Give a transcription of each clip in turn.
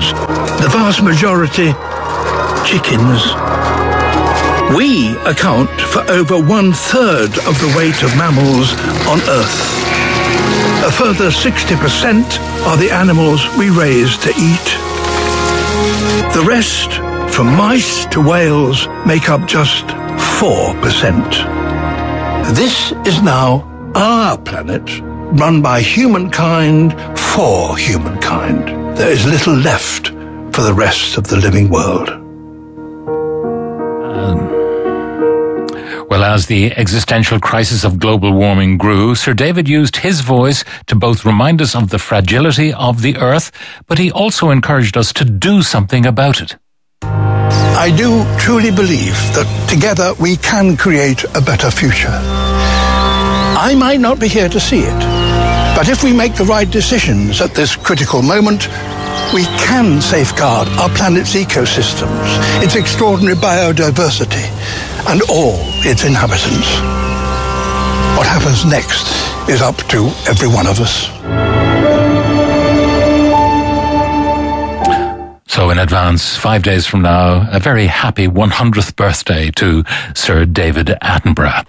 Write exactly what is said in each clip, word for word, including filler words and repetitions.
the vast majority chickens. We account for over one-third of the weight of mammals on Earth. A further sixty percent are the animals we raise to eat. The rest, from mice to whales, make up just four percent. This is now our planet, run by humankind for humankind. There is little left for the rest of the living world. Well, as the existential crisis of global warming grew, Sir David used his voice to both remind us of the fragility of the Earth, but he also encouraged us to do something about it. I do truly believe that together we can create a better future. I might not be here to see it, but if we make the right decisions at this critical moment, we can safeguard our planet's ecosystems, its extraordinary biodiversity, and all its inhabitants. What happens next is up to every one of us. So in advance, five days from now, a very happy one hundredth birthday to Sir David Attenborough.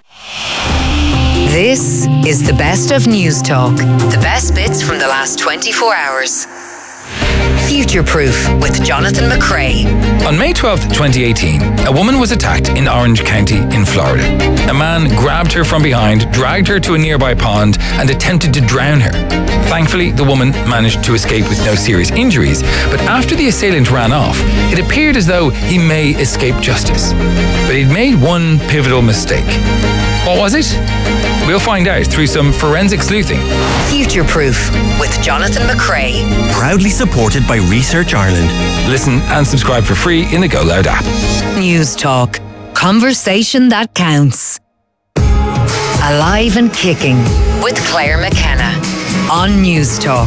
This is the best of News Talk. The best bits from the last twenty-four hours. Future Proof with Jonathan McCrae. On May twelfth, twenty eighteen, a woman was attacked in Orange County in Florida. A man grabbed her from behind, dragged her to a nearby pond and attempted to drown her. Thankfully, the woman managed to escape with no serious injuries, but after the assailant ran off, it appeared as though he may escape justice. But he'd made one pivotal mistake. What was it? We'll find out through some forensic sleuthing. Future Proof with Jonathan McCrae. Proudly supported by Research Ireland. Listen and subscribe for free in the Go Loud app. News Talk. Conversation that counts. Alive and Kicking with Claire McKenna on News Talk.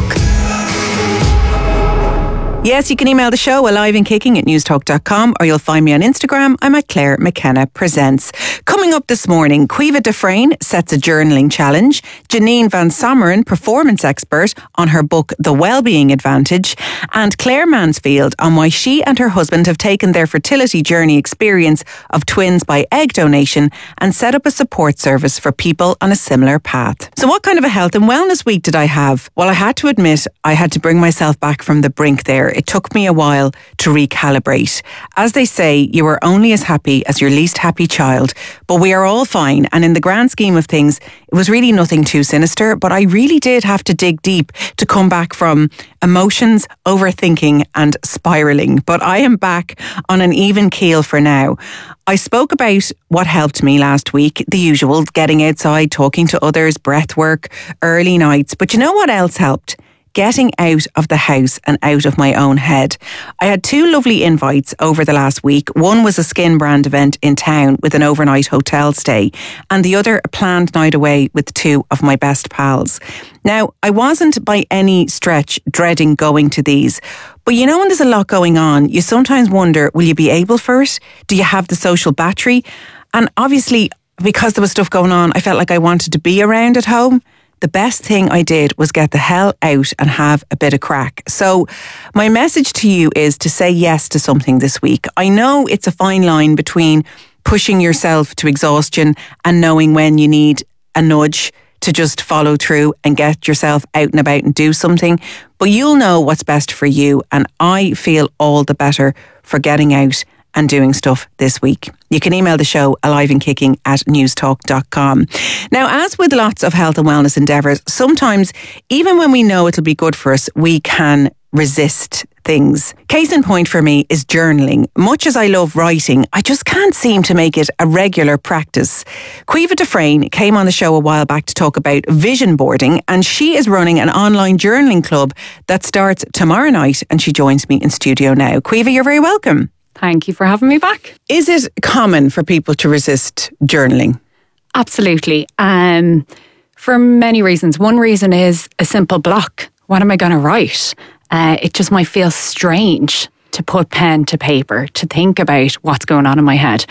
Yes, you can email the show alive and kicking at newstalk dot com, or you'll find me on Instagram. I'm at Claire McKenna Presents. Coming up this morning, Caoimhe Dufresne sets a journaling challenge. Janine Van Sommeren, performance expert, on her book The Wellbeing Advantage, and Claire Mansfield on why she and her husband have taken their fertility journey experience of twins by egg donation and set up a support service for people on a similar path. So what kind of a health and wellness week did I have? Well, I had to admit I had to bring myself back from the brink there. It took me a while to recalibrate. As they say, you are only as happy as your least happy child, but we are all fine. And in the grand scheme of things, it was really nothing too sinister, but I really did have to dig deep to come back from emotions, overthinking and spiralling. But I am back on an even keel for now. I spoke about what helped me last week, the usual, getting outside, talking to others, breath work, early nights. But you know what else helped? Getting out of the house and out of my own head. I had two lovely invites over the last week. One was a Skin Brand event in town with an overnight hotel stay, and the other a planned night away with two of my best pals. Now, I wasn't by any stretch dreading going to these, but you know when there's a lot going on, you sometimes wonder, will you be able for it? Do you have the social battery? And obviously, because there was stuff going on, I felt like I wanted to be around at home. The best thing I did was get the hell out and have a bit of crack. So my message to you is to say yes to something this week. I know it's a fine line between pushing yourself to exhaustion and knowing when you need a nudge to just follow through and get yourself out and about and do something. But you'll know what's best for you. And I feel all the better for getting out and doing stuff this week. You can email the show alive and kicking at newstalk dot com. Now, as with lots of health and wellness endeavours, sometimes, even when we know it'll be good for us, we can resist things. Case in point for me is journaling. Much as I love writing, I just can't seem to make it a regular practice. Caoimhe Dufresne came on the show a while back to talk about vision boarding, and she is running an online journaling club that starts tomorrow night, and she joins me in studio now. Caoimhe, you're very welcome. Thank you for having me back. Is it common for people to resist journaling? Absolutely. Um, for many reasons. One reason is a simple block. What am I going to write? Uh, it just might feel strange to put pen to paper, to think about what's going on in my head.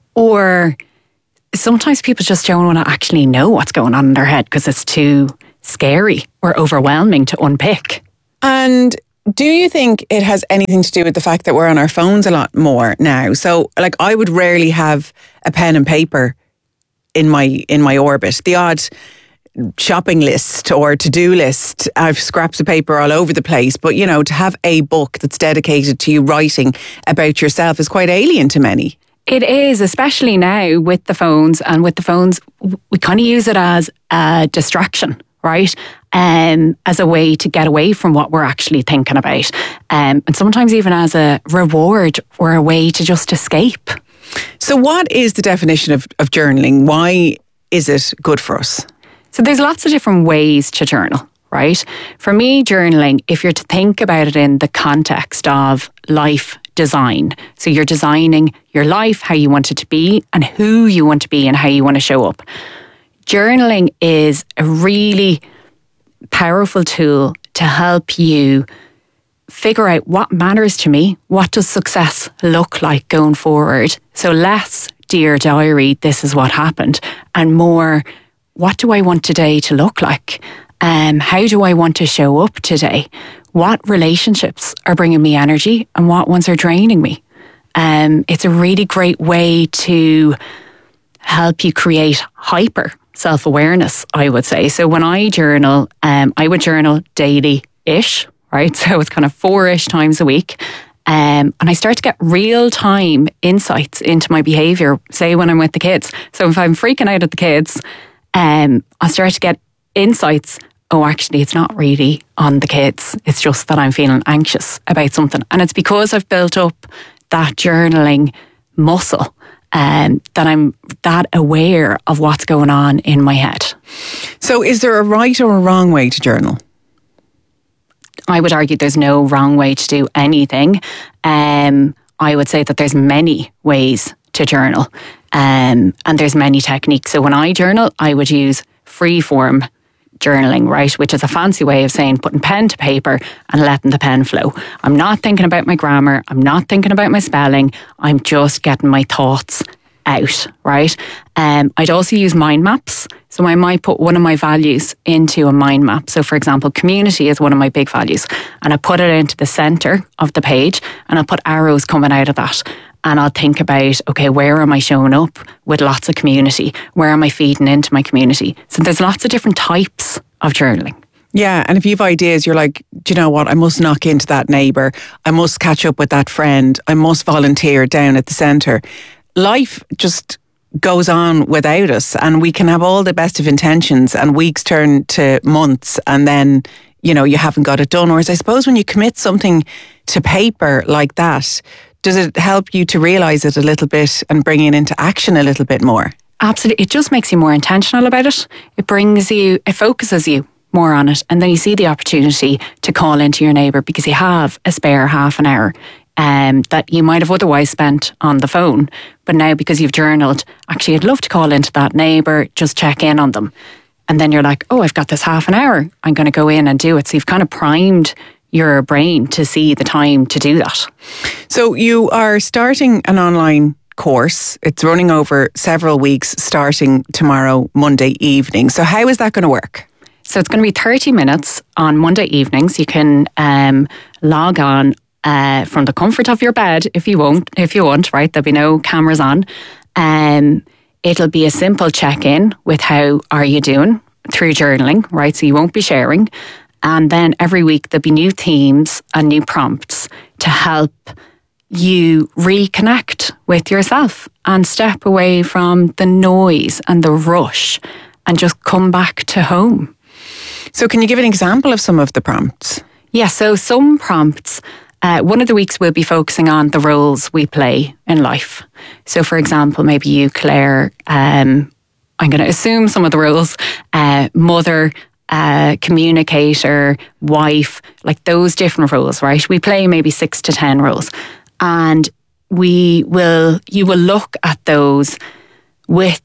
Or sometimes people just don't want to actually know what's going on in their head because it's too scary or overwhelming to unpick. And do you think it has anything to do with the fact that we're on our phones a lot more now? So, like, I would rarely have a pen and paper in my in my orbit. The odd shopping list or to-do list, I've scraps of paper all over the place. But, you know, to have a book that's dedicated to you writing about yourself is quite alien to many. It is, especially now with the phones. And with the phones, we kind of use it as a distraction, right? Um, as a way to get away from what we're actually thinking about. Um, and sometimes even as a reward or a way to just escape. So what is the definition of, of journaling? Why is it good for us? So there's lots of different ways to journal, right? For me, journaling, if you're to think about it in the context of life design, so you're designing your life, how you want it to be and who you want to be and how you want to show up. Journaling is a really powerful tool to help you figure out what matters to me, what does success look like going forward. So less, dear diary, this is what happened, and more, what do I want today to look like? Um, how do I want to show up today? What relationships are bringing me energy and what ones are draining me? Um, it's a really great way to help you create hyper self-awareness, I would say. So when I journal, um, I would journal daily-ish, right? So it's kind of four-ish times a week. Um, and I start to get real-time insights into my behaviour, say when I'm with the kids. So if I'm freaking out at the kids, um, I'll start to get insights. Oh, actually, it's not really on the kids. It's just that I'm feeling anxious about something. And it's because I've built up that journaling muscle um, that I'm that aware of what's going on in my head. So is there a right or a wrong way to journal? I would argue there's no wrong way to do anything. Um, I would say that there's many ways to journal um, and there's many techniques. So when I journal, I would use free form journaling, right, which is a fancy way of saying putting pen to paper and letting the pen flow. I'm not thinking about my grammar. I'm not thinking about my spelling. I'm just getting my thoughts out, right? Um, I'd also use mind maps. So I might put one of my values into a mind map. So for example, community is one of my big values. And I put it into the centre of the page and I'll put arrows coming out of that. And I'll think about, okay, where am I showing up with lots of community? Where am I feeding into my community? So there's lots of different types of journaling. Yeah, and if you have ideas, you're like, do you know what? I must knock into that neighbour. I must catch up with that friend. I must volunteer down at the centre. Life just goes on without us, and we can have all the best of intentions and weeks turn to months and then, you know, you haven't got it done. Whereas I suppose when you commit something to paper like that, does it help you to realise it a little bit and bring it into action a little bit more? Absolutely. It just makes you more intentional about it. It brings you, it focuses you more on it. And then you see the opportunity to call into your neighbour because you have a spare half an hour um, that you might have otherwise spent on the phone. But now because you've journaled, actually I'd love to call into that neighbour, just check in on them. And then you're like, oh, I've got this half an hour. I'm going to go in and do it. So you've kind of primed your brain to see the time to do that. So you are starting an online course. It's running over several weeks, starting tomorrow, Monday evening. So how is that going to work? So it's going to be thirty minutes on Monday evenings. You can um, log on uh, from the comfort of your bed if you want, if you want, right? There'll be no cameras on. Um, it'll be a simple check-in with how are you doing through journaling, right? So you won't be sharing. And then every week there'll be new themes and new prompts to help you reconnect with yourself and step away from the noise and the rush and just come back to home. So can you give an example of some of the prompts? Yeah, so some prompts, uh, one of the weeks we'll be focusing on the roles we play in life. So for example, maybe you, Claire, um, I'm going to assume some of the roles, uh, mother, Uh, communicator, wife, like those different roles, right? We play maybe six to ten roles, and we will, you will look at those with,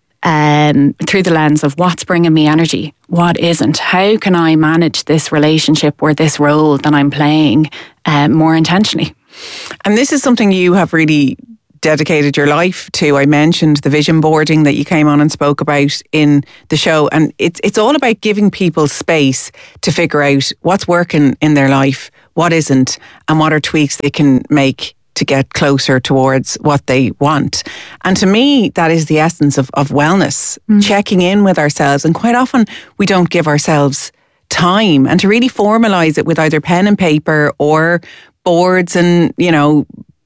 um, through the lens of what's bringing me energy, what isn't, how can I manage this relationship or this role that I'm playing uh, more intentionally. And this is something you have really dedicated your life to. I mentioned the vision boarding that you came on and spoke about in the show, and it's it's all about giving people space to figure out what's working in their life, what isn't, and what are tweaks they can make to get closer towards what they want. And to me, that is the essence of, of wellness, mm. checking in with ourselves. And quite often we don't give ourselves time, and to really formalise it with either pen and paper or boards and, you know,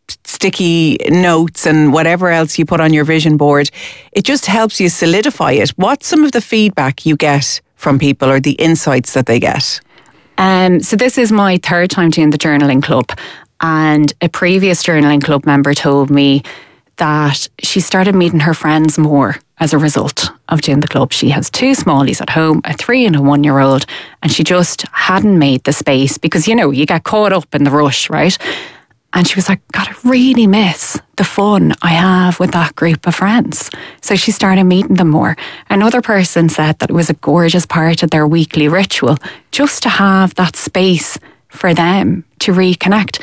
sticky notes and whatever else you put on your vision board, it just helps you solidify it. What's some of the feedback you get from people or the insights that they get? Um, so this is my third time doing the journaling club, and a previous journaling club member told me that she started meeting her friends more as a result of doing the club. She has two smallies at home, a three and a one year old, and she just hadn't made the space because, you know, you get caught up in the rush, right? And she was like, God, I really miss the fun I have with that group of friends. So she started meeting them more. Another person said that it was a gorgeous part of their weekly ritual just to have that space for them to reconnect.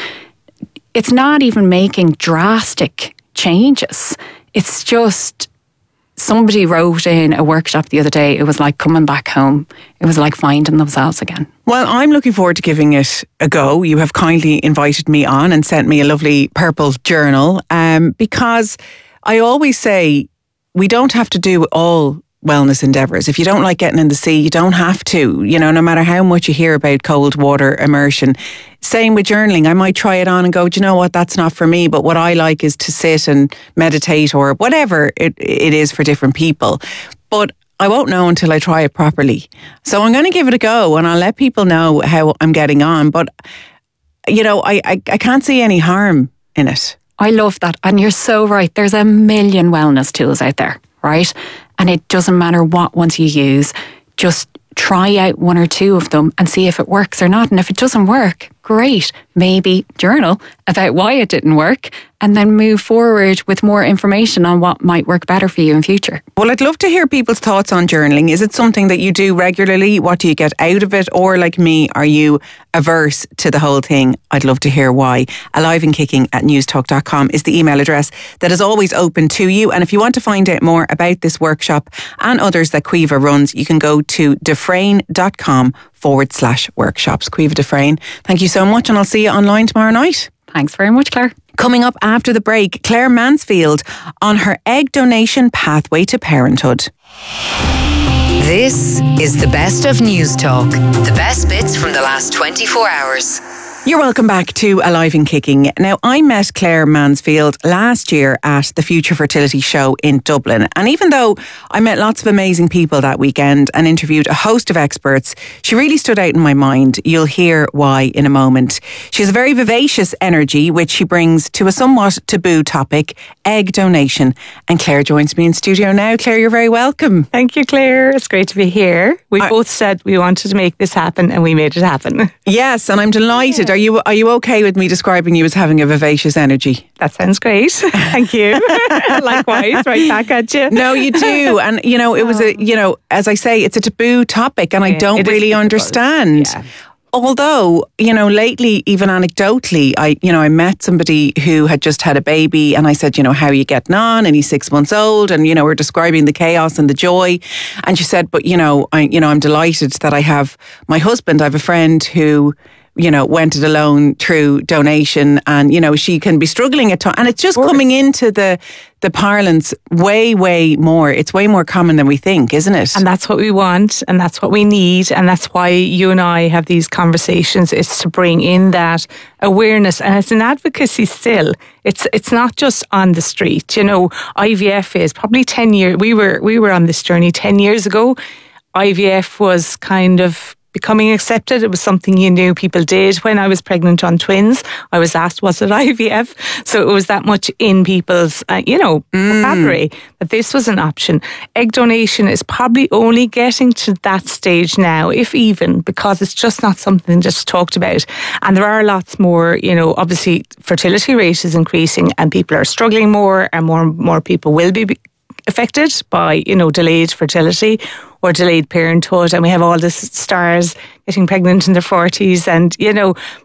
It's not even making drastic changes. It's just, somebody wrote in a workshop the other day, it was like coming back home. It was like finding themselves again. Well, I'm looking forward to giving it a go. You have kindly invited me on and sent me a lovely purple journal, um, because I always say we don't have to do all wellness endeavours. If you don't like getting in the sea, you don't have to, you know, no matter how much you hear about cold water immersion. Same with journaling. I might try it on and go, do you know what, that's not for me, but what I like is to sit and meditate or whatever it, it is for different people. But I won't know until I try it properly. So I'm going to give it a go and I'll let people know how I'm getting on. But, you know, I, I, I can't see any harm in it. I love that. And you're so right. There's a million wellness tools out there, right? And it doesn't matter what ones you use. Just try out one or two of them and see if it works or not. And if it doesn't work, great. Maybe journal about why it didn't work and then move forward with more information on what might work better for you in future. Well, I'd love to hear people's thoughts on journaling. Is it something that you do regularly? What do you get out of it? Or like me, are you averse to the whole thing? I'd love to hear why. Alive and Kicking at newstalk dot com is the email address that is always open to you. And if you want to find out more about this workshop and others that Caoimhe runs, you can go to dufresne.com forward slash workshops. Caoimhe Dufresne, thank you so much, and I'll see you online tomorrow night. Thanks very much, Claire. Coming up after the break, Claire Mansfield on her egg donation pathway to parenthood. This is the best of News Talk. The best bits from the last twenty-four hours. You're welcome back to Alive and Kicking. Now, I met Claire Mansfield last year at the Future Fertility Show in Dublin. And even though I met lots of amazing people that weekend and interviewed a host of experts, she really stood out in my mind. You'll hear why in a moment. She has a very vivacious energy, which she brings to a somewhat taboo topic, egg donation. And Claire joins me in studio now. Claire, you're very welcome. Thank you, Claire. It's great to be here. We I, both said we wanted to make this happen and we made it happen. Yes, and I'm delighted. Yeah. Are you are you okay with me describing you as having a vivacious energy? That sounds great. Thank you. Likewise, right back at you. No, you do. And, you know, it was a, you know, as I say, it's a taboo topic and I don't really understand. Yeah. Although, you know, lately, even anecdotally, I, you know, I met somebody who had just had a baby and I said, you know, how are you getting on? And he's six months old and, you know, we're describing the chaos and the joy. And she said, but, you know, I, you know, I'm delighted that I have my husband. I have a friend who, you know, went it alone through donation and, you know, she can be struggling at times. And it's just coming into the, the parlance way, way more. It's way more common than we think, isn't it? And that's what we want and that's what we need. And that's why you and I have these conversations, is to bring in that awareness. And it's an advocacy still. It's it's not just on the street. You know, I V F is probably ten years. We were, we were on this journey ten years ago. I V F was kind of becoming accepted. It was something you knew people did. When I was pregnant on twins, I was asked, was it I V F? So it was that much in people's, uh, you know, mm. vocabulary that this was an option. Egg donation is probably only getting to that stage now, if even, because it's just not something just talked about. And there are lots more, you know, obviously fertility rate is increasing and people are struggling more and more and more people will be affected by, you know, delayed fertility or delayed parenthood. And we have all the stars getting pregnant in their forties. And, you know,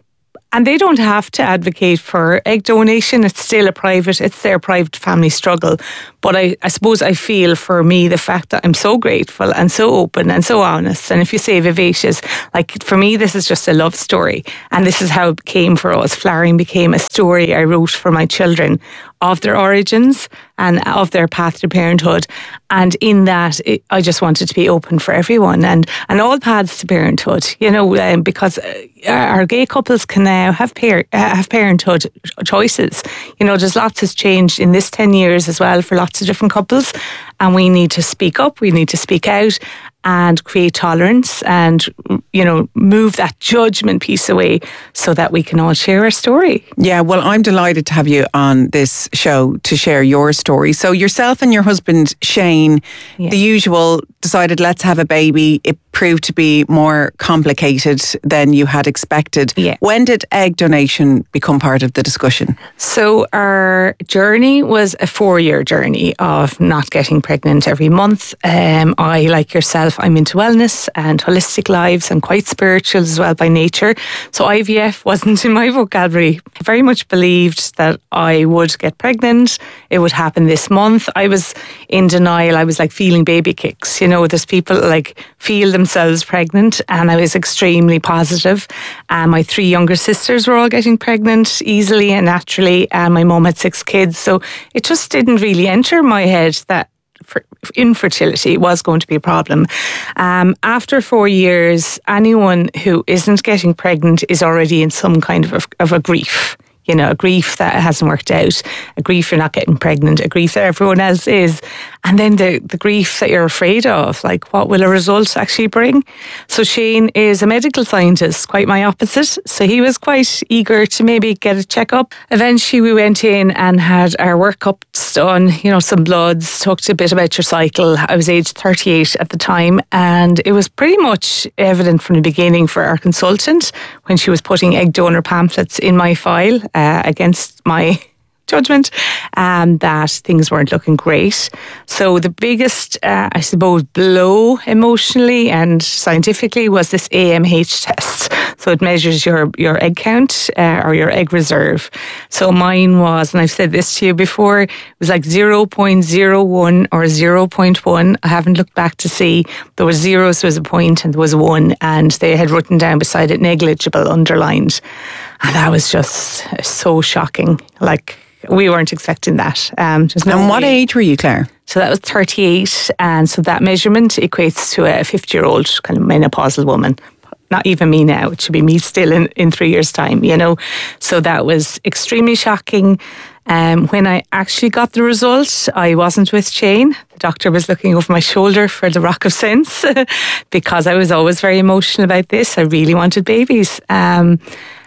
And they don't have to advocate for egg donation. It's still a private, it's their private family struggle. But I, I suppose I feel for me the fact that I'm so grateful and so open and so honest. And if you say vivacious, like for me, this is just a love story. And this is how it came for us. Flowering became a story I wrote for my children of their origins and of their path to parenthood. And in that, it, I just wanted to be open for everyone and, and all paths to parenthood, you know, um, because our gay couples can now have, par- have parenthood choices. You know, there's lots has changed in this ten years as well for lots of different couples. And we need to speak up, we need to speak out and create tolerance and, you know, move that judgment piece away so that we can all share our story. Yeah, well, I'm delighted to have you on this show to share your story. So yourself and your husband, Shane, yeah. the usual, decided let's have a baby. It proved to be more complicated than you had expected. Yeah. When did egg donation become part of the discussion? So our journey was a four-year journey of not getting pregnant every month. Um, I, like yourself, I'm into wellness and holistic lives and quite spiritual as well by nature. So I V F wasn't in my vocabulary. I very much believed that I would get pregnant. It would happen this month. I was in denial. I was like feeling baby kicks. You know, there's people like feel themselves pregnant, and I was extremely positive. And my three younger sisters were all getting pregnant easily and naturally, and my mum had six kids. So it just didn't really enter my head that for infertility was going to be a problem. Um, after four years, anyone who isn't getting pregnant is already in some kind of a, of a grief. You know, a grief that it hasn't worked out, a grief you're not getting pregnant, a grief that everyone else is, and then the, the grief that you're afraid of, like what will a result actually bring? So Shane is a medical scientist, quite my opposite, so he was quite eager to maybe get a checkup. Eventually we went in and had our workups done, you know, some bloods, talked a bit about your cycle. I was aged thirty-eight at the time, and it was pretty much evident from the beginning for our consultant when she was putting egg donor pamphlets in my file, Uh, against my judgment, um, that things weren't looking great. So the biggest, uh, I suppose, blow emotionally and scientifically was this A M H test. So it measures your, your egg count uh, or your egg reserve. So mine was, and I've said this to you before, it was like zero point zero one or zero point one. I haven't looked back to see. There was zero, so there was a point, and there was one, and they had written down beside it negligible underlined. And that was just so shocking. Like, we weren't expecting that. Um, no and what way. age were you, Claire? So that was thirty-eight. And so that measurement equates to a fifty-year-old kind of menopausal woman. Not even me now. It should be me still in, in three years' time, you know. So that was extremely shocking. Um, when I actually got the result, I wasn't with Shane. The doctor was looking over my shoulder for the rock of sense because I was always very emotional about this. I really wanted babies. Um,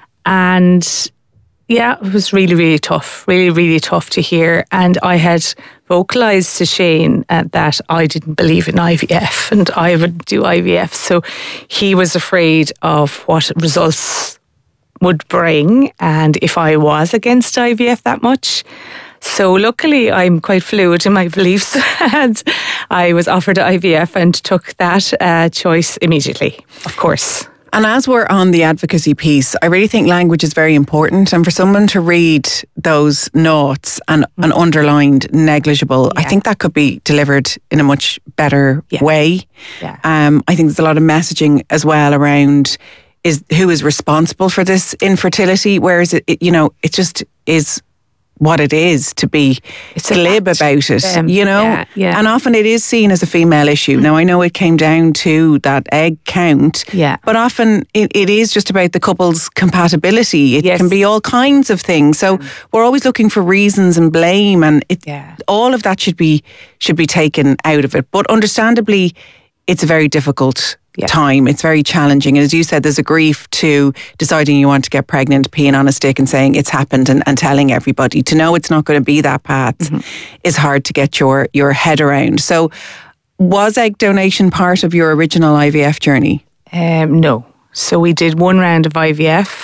and yeah, it was really, really tough, really, really tough to hear. And I had vocalised to Shane uh, that I didn't believe in I V F and I would do I V F. So he was afraid of what results would bring and if I was against I V F that much. So luckily I'm quite fluid in my beliefs and I was offered I V F and took that uh, choice immediately, of course. And as we're on the advocacy piece, I really think language is very important. And for someone to read those notes and, mm. and underlined negligible, yeah. I think that could be delivered in a much better yeah. way. Yeah. Um, I think there's a lot of messaging as well around is who is responsible for this infertility, whereas it, it you know, it just is what it is to be it's glib about it, um, you know? Yeah, yeah. And often it is seen as a female issue. Mm. Now, I know it came down to that egg count, yeah. but often it, it is just about the couple's compatibility. It yes. can be all kinds of things. So mm. we're always looking for reasons and blame, and it, yeah. all of that should be should be taken out of it. But understandably, it's a very difficult Yeah. time. It's very challenging. And as you said, there's a grief to deciding you want to get pregnant, peeing on a stick and saying it's happened and, and telling everybody. To know it's not going to be that path mm-hmm. is hard to get your, your head around. So was egg donation part of your original I V F journey? Um, no. So we did one round of I V F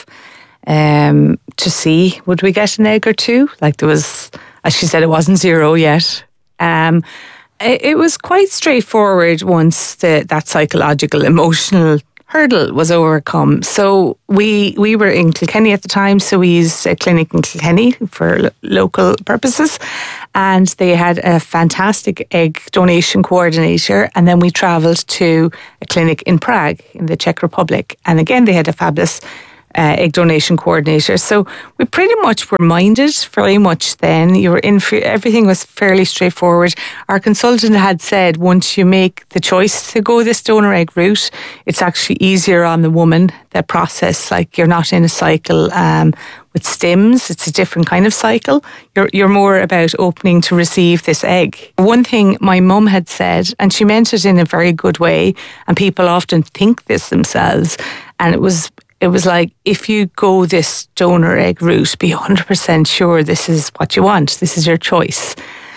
um, to see would we get an egg or two. Like there was, as she said, it wasn't zero yet. Um It was quite straightforward once the, that psychological, emotional hurdle was overcome. So we we were in Kilkenny at the time, so we used a clinic in Kilkenny for lo- local purposes, and they had a fantastic egg donation coordinator, and then we travelled to a clinic in Prague in the Czech Republic, and again they had a fabulous Uh, egg donation coordinator. So we pretty much were minded very much then. You were in for, everything was fairly straightforward. Our consultant had said once you make the choice to go this donor egg route, it's actually easier on the woman, the process. Like you're not in a cycle um, with stims. It's a different kind of cycle. You're, you're more about opening to receive this egg. One thing my mum had said, and she meant it in a very good way, and people often think this themselves, and it was It was like, if you go this donor egg route, be one hundred percent sure this is what you want. This is your choice.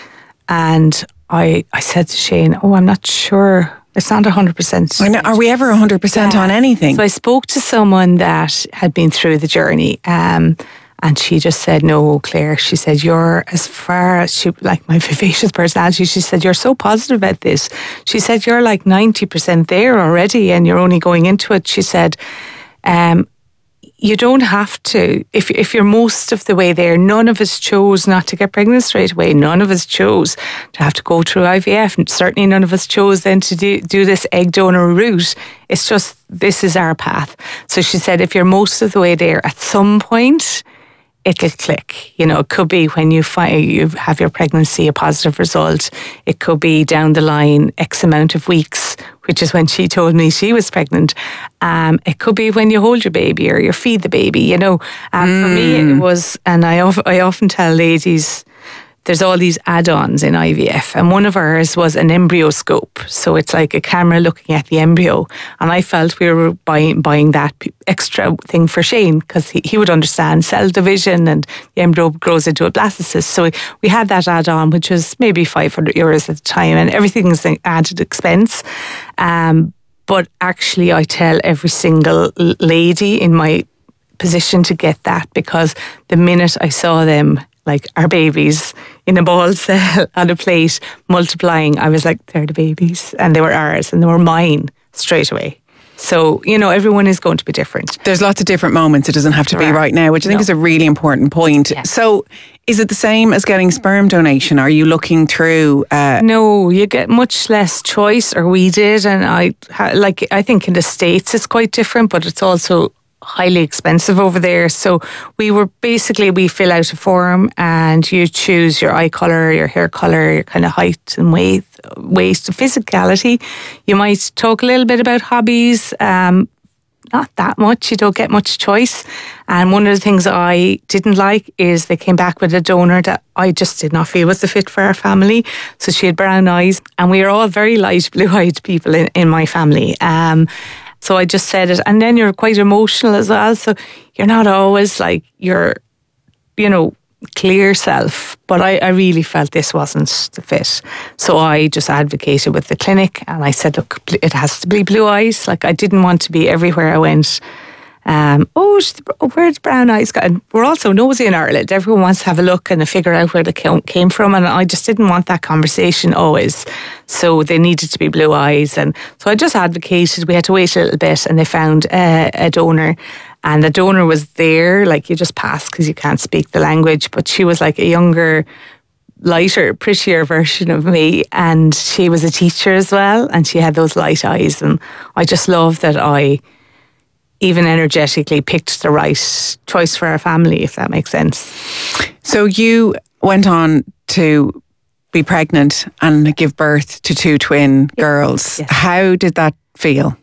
And I I said to Shane, oh, I'm not sure. It's not one hundred percent. Are we ever one hundred percent yeah. on anything? So I spoke to someone that had been through the journey. Um, and she just said, no, Claire, she said, you're as far as, she, like my vivacious personality, she said, you're so positive about this. She said, you're like ninety percent there already and you're only going into it. She said, Um, you don't have to, if if you're most of the way there. None of us chose not to get pregnant straight away. None of us chose to have to go through I V F. And certainly none of us chose then to do, do this egg donor route. It's just, this is our path. So she said, if you're most of the way there, at some point, it'll click. You know, it could be when you find you have your pregnancy a positive result. It could be down the line X amount of weeks, which is when she told me she was pregnant. Um, it could be when you hold your baby or you feed the baby. You know, um, mm. for me it was, and I of, I often tell ladies, there's all these add-ons in I V F, and one of ours was an embryoscope. So it's like a camera looking at the embryo, and I felt we were buying buying that extra thing for Shane because he, he would understand cell division, and the embryo grows into a blastocyst. So we, we had that add-on, which was maybe five hundred euros at the time, and everything's an added expense. Um, but actually, I tell every single lady in my position to get that, because the minute I saw them, like our babies in a ball cell on a plate multiplying, I was like, they're the babies, and they were ours and they were mine straight away. So, you know, everyone is going to be different. There's lots of different moments. It doesn't have to be right now, which I think no. is a really important point. Yeah. So is it the same as getting sperm donation? Are you looking through? Uh... No, you get much less choice, or we did. And I like, I think in the States it's quite different, but it's also highly expensive over there. So we were basically, we fill out a form and you choose your eye colour, your hair colour, your kind of height and weight, weight, physicality. You might talk a little bit about hobbies, um, not that much. You don't get much choice. And one of the things I didn't like is they came back with a donor that I just did not feel was the fit for our family. So she had brown eyes, and we are all very light blue-eyed people in, in my family. Um, So I just said it. And then you're quite emotional as well. So you're not always like your, you know, clear self. But I, I really felt this wasn't the fit. So I just advocated with the clinic, and I said, look, it has to be blue eyes. Like, I didn't want to be everywhere I went. Um, oh, where's brown eyes? And we're also nosy in Ireland. Everyone wants to have a look and figure out where they came from. And I just didn't want that conversation always. So they needed to be blue eyes. And so I just advocated. We had to wait a little bit, and they found a, a donor. And the donor was there, like you just pass because you can't speak the language. But she was like a younger, lighter, prettier version of me. And she was a teacher as well. And she had those light eyes. And I just love that I, even energetically, picked the right choice for our family, if that makes sense. So you went on to be pregnant and give birth to two twin girls. Yes. How did that feel?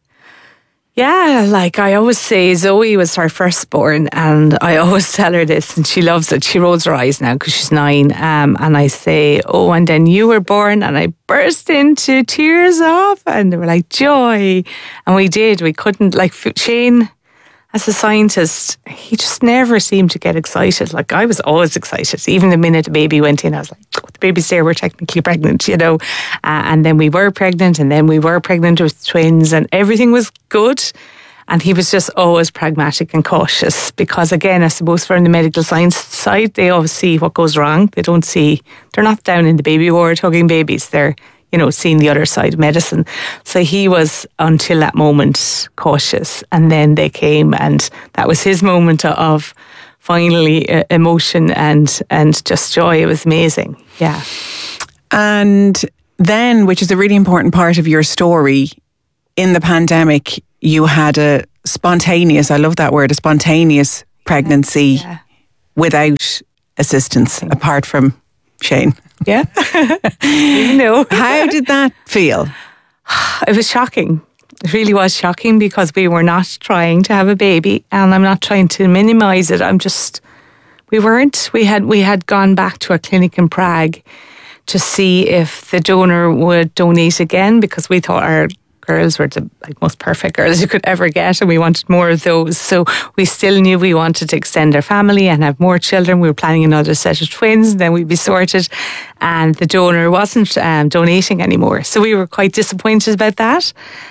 Yeah, like I always say, Zoe was her firstborn, and I always tell her this, and she loves it. She rolls her eyes now because she's nine. Um, and I say, oh, and then you were born, and I burst into tears of, and they were like, joy. And we did. We couldn't, like, Shane, as a scientist, he just never seemed to get excited. Like, I was always excited. Even the minute the baby went in, I was like, oh, the baby's there, we're technically pregnant, you know. Uh, and then we were pregnant, and then we were pregnant with twins, and everything was good. And he was just always pragmatic and cautious because, again, I suppose from the medical science side, they always see what goes wrong. They don't see, they're not down in the baby ward hugging babies. They're, you know, seeing the other side of medicine. So he was, until that moment, cautious. And then they came, and that was his moment of finally uh, emotion and, and just joy. It was amazing. Yeah. And then, which is a really important part of your story, in the pandemic, you had a spontaneous, I love that word, a spontaneous pregnancy yeah. without assistance, apart from Shane. Yeah. No. How did that feel? It was shocking. It really was shocking, because we were not trying to have a baby, and I'm not trying to minimise it. I'm just, we weren't. We had we had gone back to a clinic in Prague to see if the donor would donate again, because we thought our girls were the like, most perfect girls you could ever get, and we wanted more of those. So we still knew we wanted to extend our family and have more children. We were planning another set of twins, and then we'd be sorted. And the donor wasn't um, donating anymore. So we were quite disappointed about that.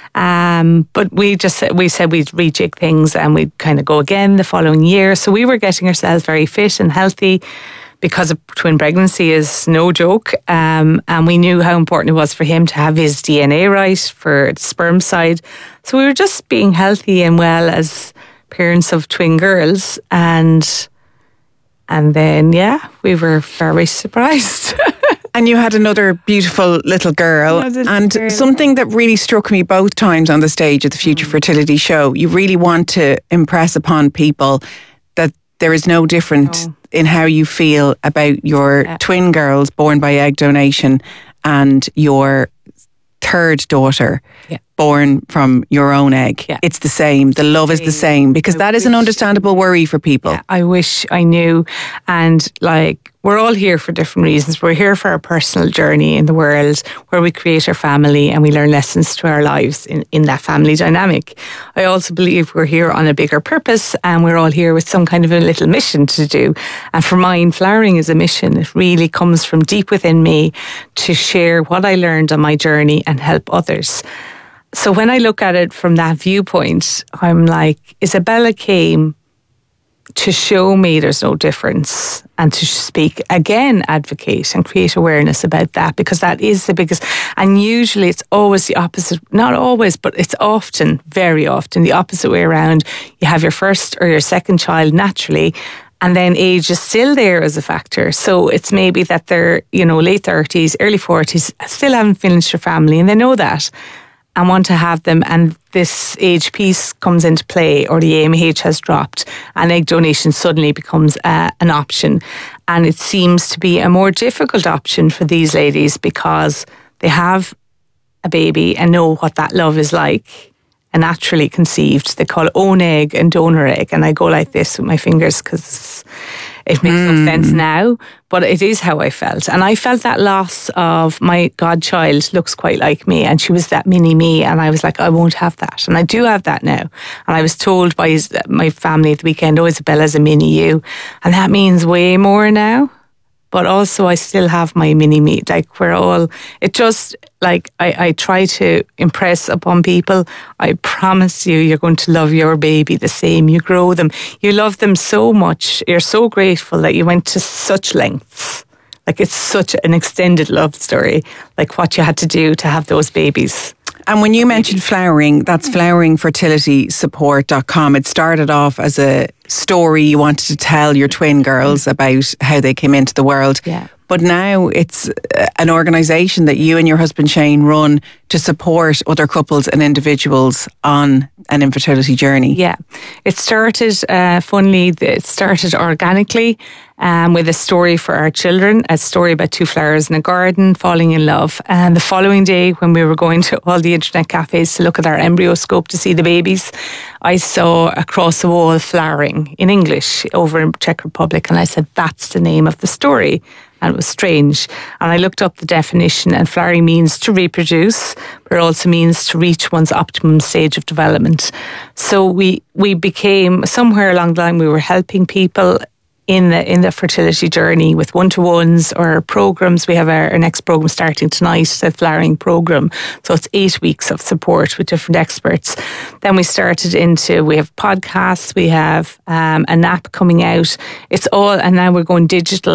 Um, but we just we said we'd rejig things, and we'd kind of go again the following year. So we were getting ourselves very fit and healthy, because a twin pregnancy is no joke. Um, and we knew how important it was for him to have his D N A right for the sperm side. So we were just being healthy and well as parents of twin girls. And and then, yeah, we were very surprised. And you had another beautiful little girl. Little and girl. Something that really struck me both times on the stage at the Future mm. Fertility Show, you really want to impress upon people that there is no different no. in how you feel about your yeah. twin girls born by egg donation and your third daughter yeah. born from your own egg. Yeah. It's the same. The love is the same, because I that is an understandable worry for people. Yeah, I wish I knew. And like, we're all here for different reasons. We're here for our personal journey in the world, where we create our family and we learn lessons to our lives in, in that family dynamic. I also believe we're here on a bigger purpose, and we're all here with some kind of a little mission to do. And for mine, flowering is a mission. It really comes from deep within me to share what I learned on my journey and help others. So when I look at it from that viewpoint, I'm like, Isabella came to show me there's no difference, and to speak again, advocate and create awareness about that, because that is the biggest. And usually it's always the opposite, not always, but it's often, very often the opposite way around. You have your first or your second child naturally, and then age is still there as a factor. So it's maybe that they're, you know, late thirties, early forties, still haven't finished their family, and they know that and want to have them, and this age piece comes into play, or the A M H has dropped, and egg donation suddenly becomes uh, an option. And it seems to be a more difficult option for these ladies, because they have a baby and know what that love is like, and naturally conceived. They call it own egg and donor egg, and I go like this with my fingers because it makes mm. no sense now, but it is how I felt. And I felt that loss of my godchild looks quite like me, and she was that mini me, and I was like, I won't have that. And I do have that now. And I was told by his, my family at the weekend, oh, Isabella's a mini you. And that means way more now. But also I still have my mini me. Like, we're all, it just, like, I, I try to impress upon people, I promise you, you're going to love your baby the same. You grow them. You love them so much. You're so grateful that you went to such lengths. Like, it's such an extended love story, like what you had to do to have those babies. And when you mentioned flowering, that's flowering fertility support dot com. It started off as a story you wanted to tell your twin girls about how they came into the world. Yeah. But now it's an organisation that you and your husband Shane run to support other couples and individuals on an infertility journey. Yeah. It started, uh, funnily, it started organically um, with a story for our children, a story about two flowers in a garden falling in love. And the following day, when we were going to all the internet cafes to look at our embryoscope to see the babies, I saw across the wall flowering in English over in Czech Republic. And I said, that's the name of the story. And it was strange. And I looked up the definition, and flowering means to reproduce, but it also means to reach one's optimum stage of development. So we we became, somewhere along the line, we were helping people in the in the fertility journey with one-to-ones or programs. We have our, our next program starting tonight, the flowering program. So it's eight weeks of support with different experts. Then we started into, we have podcasts, we have um, an app coming out. It's all, and now we're going digital,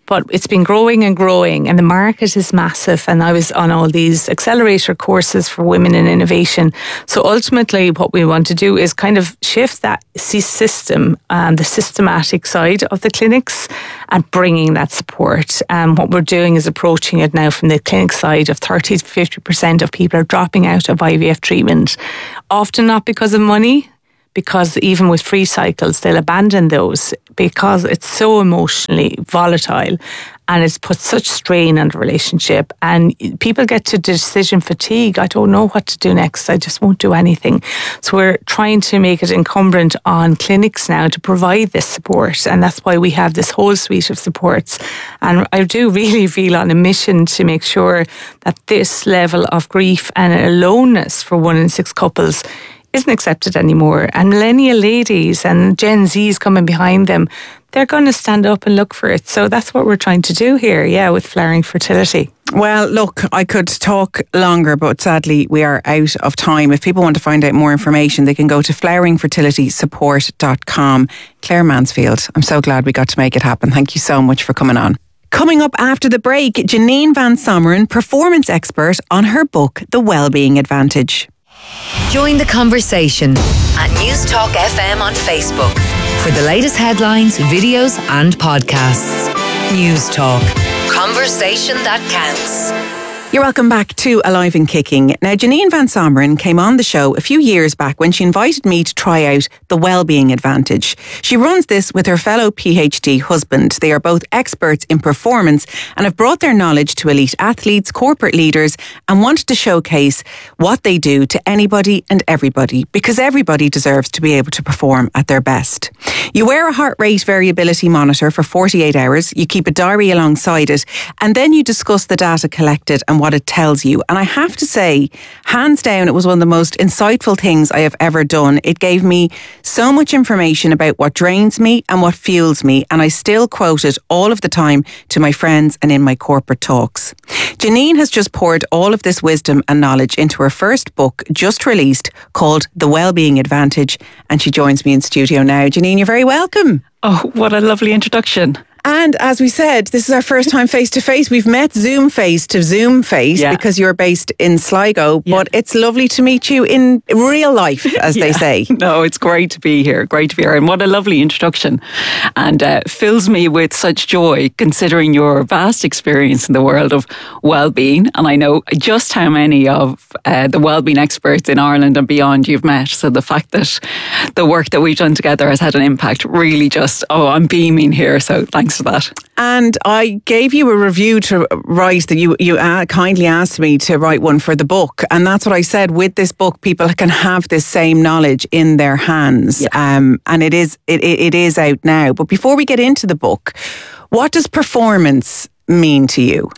but it's been growing and growing, and the market is massive. And I was on all these accelerator courses for women in innovation. So ultimately what we want to do is kind of shift that system, um, the systematic side of the clinics, and bringing that support. Um, what we're doing is approaching it now from the clinic side of thirty to fifty percent of people are dropping out of I V F treatment, often not because of money, because even with free cycles, they'll abandon those because it's so emotionally volatile and it's put such strain on the relationship. And people get to decision fatigue. I don't know what to do next. I just won't do anything. So we're trying to make it incumbent on clinics now to provide this support. And that's why we have this whole suite of supports. And I do really feel on a mission to make sure that this level of grief and aloneness for one in six couples isn't accepted anymore. And millennial ladies and Gen Zs coming behind them, they're going to stand up and look for it. So that's what we're trying to do here, yeah, with Flowering Fertility. Well, look, I could talk longer, but sadly we are out of time. If people want to find out more information, they can go to flowering fertility support dot com. Claire Mansfield, I'm so glad we got to make it happen. Thank you so much for coming on. Coming up after the break, Janine Van Someren, performance expert, on her book, The Wellbeing Advantage. Join the conversation at News Talk F M on Facebook for the latest headlines, videos and podcasts. News Talk. Conversation that counts. You're welcome back to Alive and Kicking. Now, Janine Van Someren came on the show a few years back when she invited me to try out the Wellbeing Advantage. She runs this with her fellow PhD husband. They are both experts in performance and have brought their knowledge to elite athletes, corporate leaders, and wanted to showcase what they do to anybody and everybody, because everybody deserves to be able to perform at their best. You wear a heart rate variability monitor for forty-eight hours, you keep a diary alongside it, and then you discuss the data collected and what it tells you. And I have to say, hands down, it was one of the most insightful things I have ever done. It gave me so much information about what drains me and what fuels me, and I still quote it all of the time to my friends and in my corporate talks. Janine has just poured all of this wisdom and knowledge into her first book, just released, called The Wellbeing Advantage, and she joins me in studio now. Janine, you're very welcome. Oh, what a lovely introduction. And as we said, this is our first time face to face. We've met Zoom face to Zoom face yeah. because you're based in Sligo, yeah. but it's lovely to meet you in real life, as yeah. they say. No, it's great to be here. Great to be here. And what a lovely introduction. And uh, fills me with such joy considering your vast experience in the world of well-being. And I know just how many of uh, the well-being experts in Ireland and beyond you've met. So the fact that the work that we've done together has had an impact really just, oh, I'm beaming here. So thanks for that. And I gave you a review to write that you you uh, kindly asked me to write one for the book, and that's what I said. With this book, people can have this same knowledge in their hands, yeah. um, and it is it, it is out now. But before we get into the book, what does performance mean to you?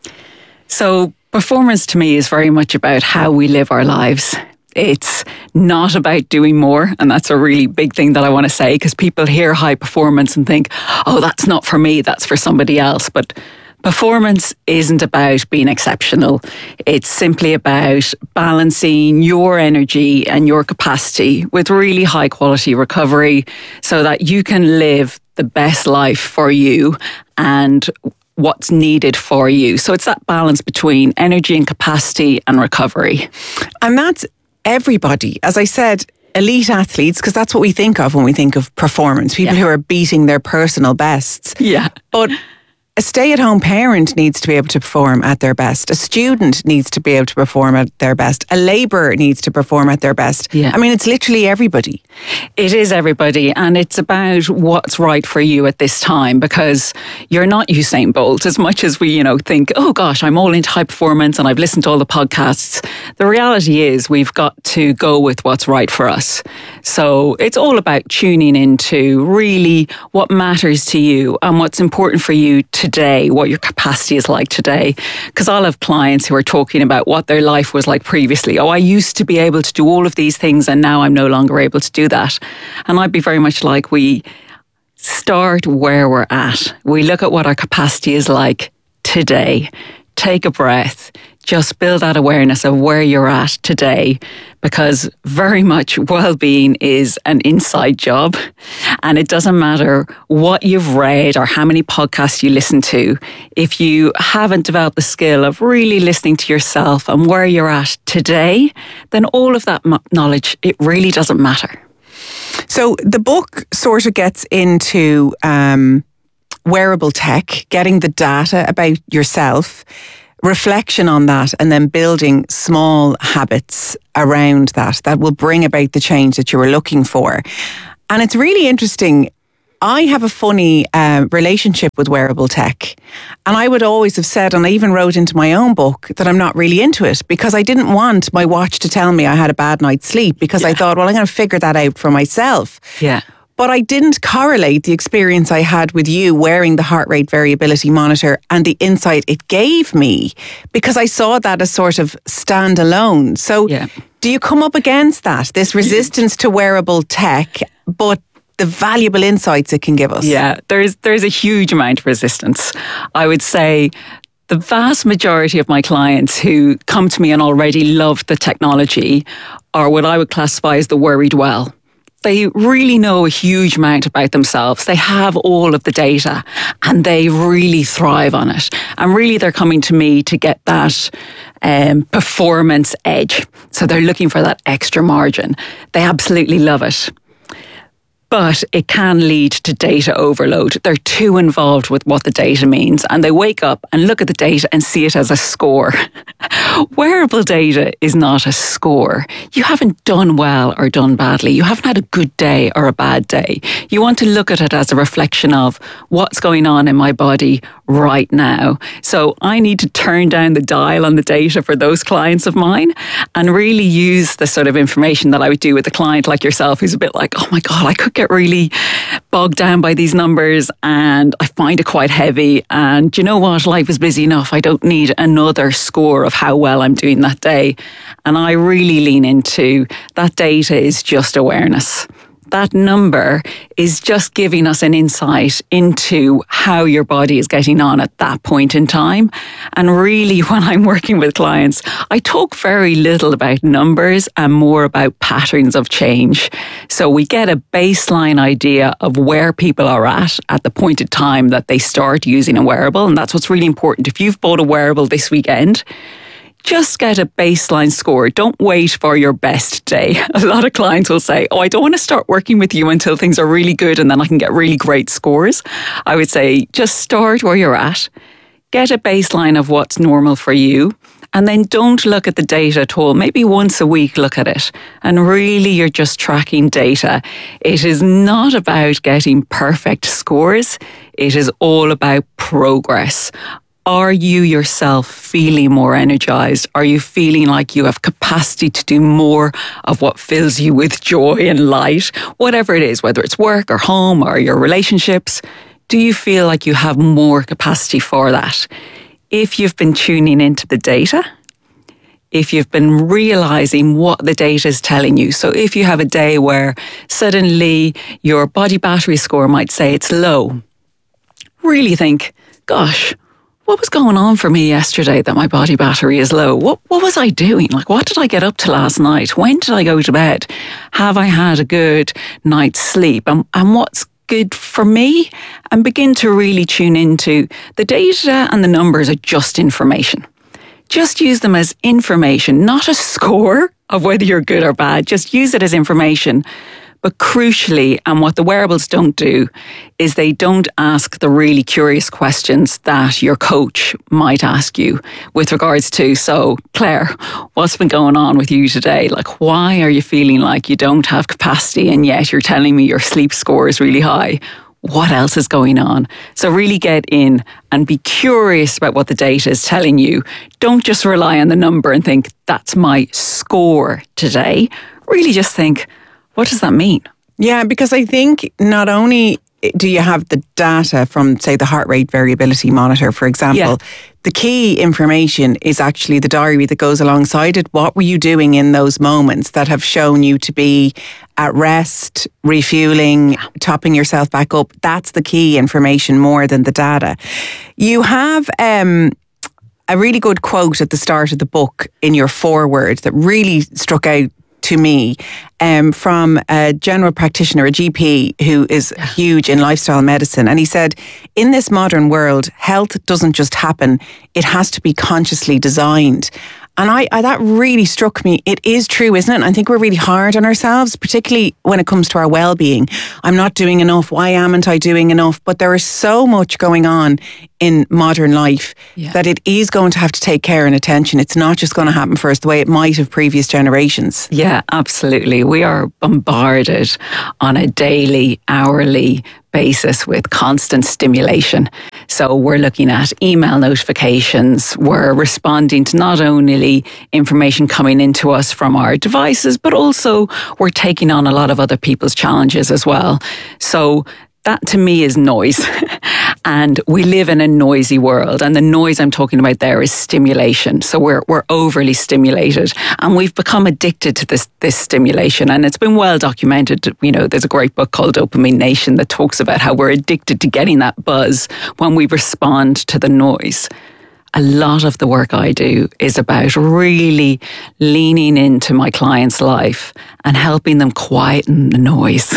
So, performance to me is very much about how we live our lives. It's not about doing more. And that's a really big thing that I want to say, because people hear high performance and think, oh, that's not for me, that's for somebody else. But performance isn't about being exceptional. It's simply about balancing your energy and your capacity with really high quality recovery so that you can live the best life for you and what's needed for you. So it's that balance between energy and capacity and recovery. And that's everybody. As I said, elite athletes, because that's what we think of when we think of performance, people yeah. who are beating their personal bests. Yeah. But a stay-at-home parent needs to be able to perform at their best. A student needs to be able to perform at their best. A labourer needs to perform at their best. Yeah. I mean, it's literally everybody. It is everybody, and it's about what's right for you at this time, because you're not Usain Bolt. As much as we, you know, think, oh gosh, I'm all into high performance and I've listened to all the podcasts. The reality is we've got to go with what's right for us. So it's all about tuning into really what matters to you and what's important for you today, what your capacity is like today. Because I'll have clients who are talking about what their life was like previously. Oh, I used to be able to do all of these things and now I'm no longer able to do that. And I'd be very much like, we start where we're at. We look at what our capacity is like today. Take a breath. just build that awareness of where you're at today, because very much well-being is an inside job, and it doesn't matter what you've read or how many podcasts you listen to. If you haven't developed the skill of really listening to yourself and where you're at today, then all of that knowledge, it really doesn't matter. So the book sort of gets into um, wearable tech, getting the data about yourself, reflection on that, and then building small habits around that that will bring about the change that you were looking for. And it's really interesting. I have a funny uh, relationship with wearable tech. And I would always have said, and I even wrote into my own book, that I'm not really into it because I didn't want my watch to tell me I had a bad night's sleep, because yeah. I thought, well, I'm going to figure that out for myself. Yeah. But I didn't correlate the experience I had with you wearing the heart rate variability monitor and the insight it gave me, because I saw that as sort of standalone. So yeah. do you come up against that, this resistance to wearable tech, but the valuable insights it can give us? Yeah, there's there's a huge amount of resistance. I would say the vast majority of my clients who come to me and already love the technology are what I would classify as the worried well. They really know a huge amount about themselves. They have all of the data and they really thrive on it. And really they're coming to me to get that um, performance edge. So they're looking for that extra margin. They absolutely love it. But it can lead to data overload. They're too involved with what the data means, and they wake up and look at the data and see it as a score. Wearable data is not a score. You haven't done well or done badly. You haven't had a good day or a bad day. You want to look at it as a reflection of what's going on in my body right now. So I need to turn down the dial on the data for those clients of mine and really use the sort of information that I would do with a client like yourself, who's a bit like, oh my God, I could get really bogged down by these numbers and I find it quite heavy. And you know what? Life is busy enough. I don't need another score of how well I'm doing that day. And I really lean into that data is just awareness. That number is just giving us an insight into how your body is getting on at that point in time. And really, when I'm working with clients, I talk very little about numbers and more about patterns of change. So we get a baseline idea of where people are at at the point in time that they start using a wearable. And that's what's really important. If you've bought a wearable this weekend, just get a baseline score. Don't wait for your best day. A lot of clients will say, oh, I don't want to start working with you until things are really good and then I can get really great scores. I would say just start where you're at. Get a baseline of what's normal for you. And then don't look at the data at all. Maybe once a week, look at it. And really, you're just tracking data. It is not about getting perfect scores. It is all about progress. Are you yourself feeling more energized? Are you feeling like you have capacity to do more of what fills you with joy and light? Whatever it is, whether it's work or home or your relationships, do you feel like you have more capacity for that? If you've been tuning into the data, if you've been realizing what the data is telling you. So if you have a day where suddenly your body battery score might say it's low, really think, gosh, what was going on for me yesterday that my body battery is low? What what was I doing? Like, what did I get up to last night? When did I go to bed? Have I had a good night's sleep? And, and what's good for me? And begin to really tune into the data, and the numbers are just information. Just use them as information, not a score of whether you're good or bad. Just use it as information. But crucially, and what the wearables don't do, is they don't ask the really curious questions that your coach might ask you with regards to, so Claire, what's been going on with you today? Like, why are you feeling like you don't have capacity and yet you're telling me your sleep score is really high? What else is going on? So really get in and be curious about what the data is telling you. Don't just rely on the number and think, that's my score today. Really just think, what does that mean? Yeah, because I think not only do you have the data from, say, the heart rate variability monitor, for example, yeah. the key information is actually the diary that goes alongside it. What were you doing in those moments that have shown you to be at rest, refueling, yeah. topping yourself back up? That's the key information more than the data. You have... Um, a really good quote at the start of the book in your foreword that really struck out to me, um, from a general practitioner, a G P who is huge in lifestyle medicine. And he said, in this modern world, health doesn't just happen, it has to be consciously designed. And I, I that really struck me. It is true, isn't it? And I think we're really hard on ourselves, particularly when it comes to our well-being. I'm not doing enough. Why amn't I doing enough? But there is so much going on in modern life yeah. that it is going to have to take care and attention. It's not just going to happen for us the way it might have previous generations. Yeah, absolutely. We are bombarded on a daily, hourly basis with constant stimulation. So we're looking at email notifications. We're responding to not only information coming into us from our devices, but also we're taking on a lot of other people's challenges as well. So that to me is noise. And we live in a noisy world. And the noise I'm talking about there is stimulation. So we're we're overly stimulated. And we've become addicted to this this stimulation. And it's been well documented. You know, there's a great book called Dopamine Nation that talks about how we're addicted to getting that buzz when we respond to the noise. A lot of the work I do is about really leaning into my client's life and helping them quieten the noise.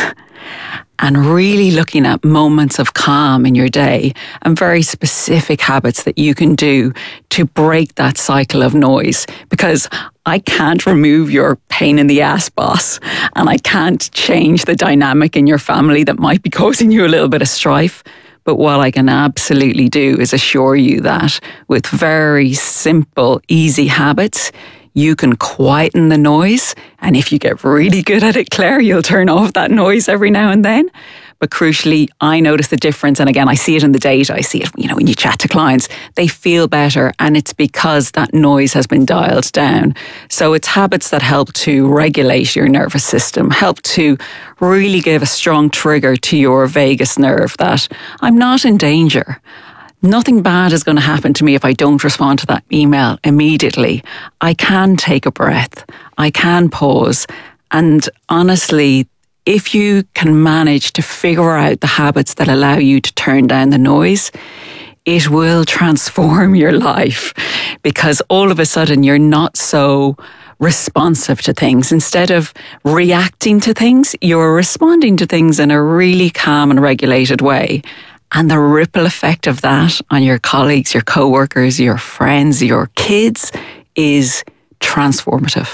And really looking at moments of calm in your day and very specific habits that you can do to break that cycle of noise. Because I can't remove your pain in the ass boss, and I can't change the dynamic in your family that might be causing you a little bit of strife. But what I can absolutely do is assure you that with very simple, easy habits, you can quieten the noise. And if you get really good at it, Claire, you'll turn off that noise every now and then. But crucially, I notice the difference. And again, I see it in the data. I see it, you know, when you chat to clients, they feel better. And it's because that noise has been dialed down. So it's habits that help to regulate your nervous system, help to really give a strong trigger to your vagus nerve that I'm not in danger. Nothing bad is going to happen to me if I don't respond to that email immediately. I can take a breath. I can pause. And honestly, if you can manage to figure out the habits that allow you to turn down the noise, it will transform your life, because all of a sudden you're not so responsive to things. Instead of reacting to things, you're responding to things in a really calm and regulated way. And the ripple effect of that on your colleagues, your co-workers, your friends, your kids is transformative.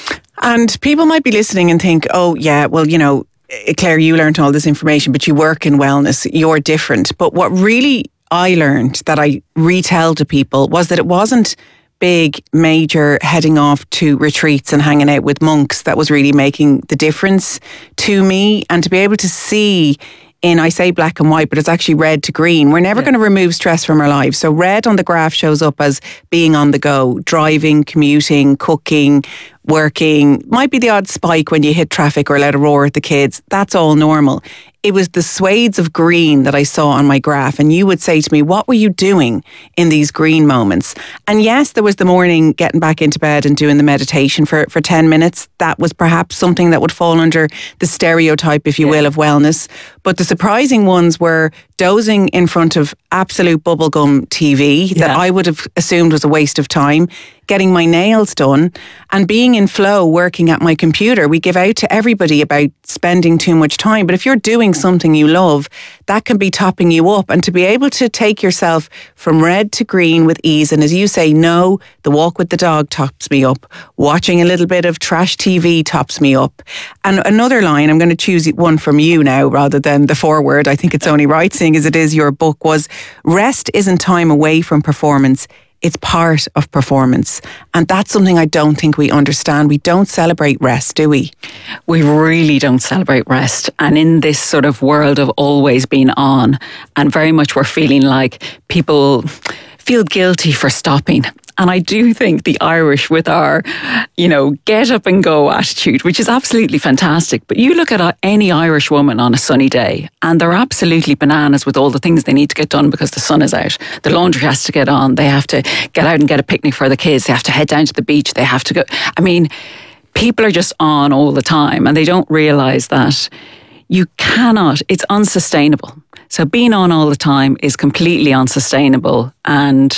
And people might be listening and think, oh, yeah, well, you know, Claire, you learned all this information, but you work in wellness, you're different. But what really I learned that I retell to people was that it wasn't big, major heading off to retreats and hanging out with monks that was really making the difference to me. And to be able to see in, I say black and white, but it's actually red to green. We're never yeah. going to remove stress from our lives. So red on the graph shows up as being on the go, driving, commuting, cooking, working. Might be the odd spike when you hit traffic or let a roar at the kids. That's all normal. It was the swathes of green that I saw on my graph. And you would say to me, what were you doing in these green moments? And yes, there was the morning getting back into bed and doing the meditation for, for ten minutes. That was perhaps something that would fall under the stereotype, if you yeah. will, of wellness. But the surprising ones were dozing in front of absolute bubblegum T V yeah. that I would have assumed was a waste of time, getting my nails done and being in flow working at my computer. We give out to everybody about spending too much time. But if you're doing something you love, that can be topping you up. And to be able to take yourself from red to green with ease. And as you say, no, the walk with the dog tops me up. Watching a little bit of trash T V tops me up. And another line, I'm going to choose one from you now rather than the foreword. I think it's only right, seeing as it is your book, was rest isn't time away from performance. It's part of performance. And that's something I don't think we understand. We don't celebrate rest, do we? We really don't celebrate rest. And in this sort of world of always being on, and very much we're feeling like people feel guilty for stopping. And I do think the Irish, with our, you know, get up and go attitude, which is absolutely fantastic. But you look at any Irish woman on a sunny day and they're absolutely bananas with all the things they need to get done because the sun is out. The laundry has to get on. They have to get out and get a picnic for the kids. They have to head down to the beach. They have to go. I mean, people are just on all the time and they don't realise that you cannot, it's unsustainable. So being on all the time is completely unsustainable, and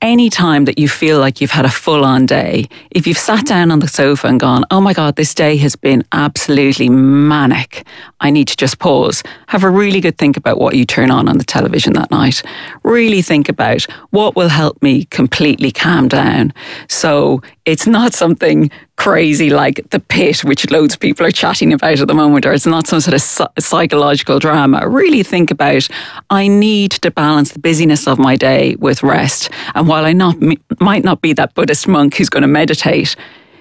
any time that you feel like you've had a full on day, if you've sat down on the sofa and gone, oh my God, this day has been absolutely manic, I need to just pause. Have a really good think about what you turn on on the television that night. Really think about what will help me completely calm down. So it's not something crazy like The Pit, which loads of people are chatting about at the moment, or it's not some sort of psychological drama. Really think about, I need to balance the busyness of my day with rest. And while I not might not be that Buddhist monk who's going to meditate,